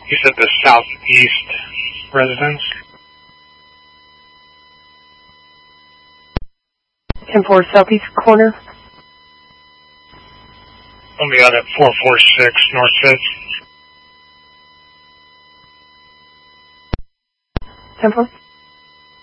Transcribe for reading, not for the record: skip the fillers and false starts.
You said the southeast residence? 10-4 southeast corner. I'll be out at 446 North 5th. 10-4.